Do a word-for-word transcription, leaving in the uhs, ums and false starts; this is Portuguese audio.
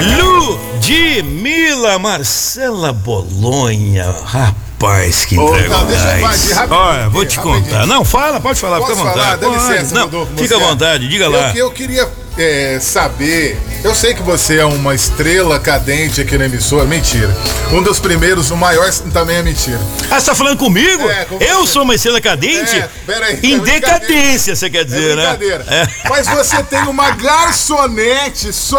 Ludmila Marcela Bolonha, rapaz, que Ô, entrega não, deixa eu mais. fazer rapidinho. Olha, vou te rapidinho. contar. Não, fala, pode falar, Posso fica à falar? vontade. Dá Pode. licença, Não, Rodolfo fica à Mosquera. vontade, diga lá. Eu, eu queria é, saber, eu sei que você é uma estrela cadente aqui na emissora, mentira. Um dos primeiros, o maior também é mentira. Ah, você tá falando comigo? É, com eu você. sou uma estrela cadente? É, peraí, em é decadência, você quer dizer, É brincadeira. né? É. Mas você tem uma garçonete só